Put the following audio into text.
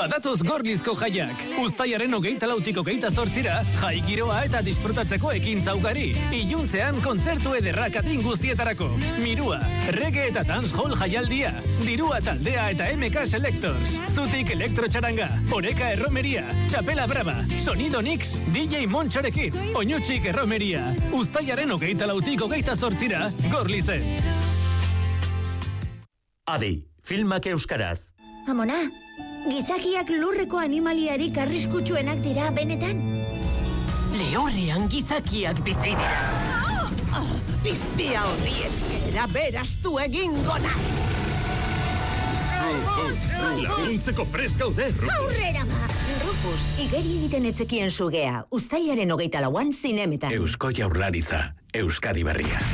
Badatoz Gorlizko jaiak. Uztailaren 24tik 28ra, jai giroa eta disfrutatzeko ekintza ugari. Iluntzean kontzertu ederrak adin guztietarako. Mirua, reggae eta dancehall jaialdia. Dirua taldea eta MK Selectors. Zutik elektrotxaranga, Oreka erromeria, Txapela Brava, Sonido Nix, DJ Montxorekin, Oñutxik erromeria. Uztailaren 24tik 28ra, Gorlizen. Adi, filmak euskaraz. Amona, gizakiak lurreko animaliarik arriskutsuenak dira benetan? Lehorrean gizakiak bizi dira. Piztia horri eskera berastu egingo nahi. Laguntzeko prest gaude, Rufus. Aurrera ba! Rufus, igeri egiten etzekien sugea. Uztailaren 24an zinemetan. Eusko Jaurlaritza, Euskadi Berria.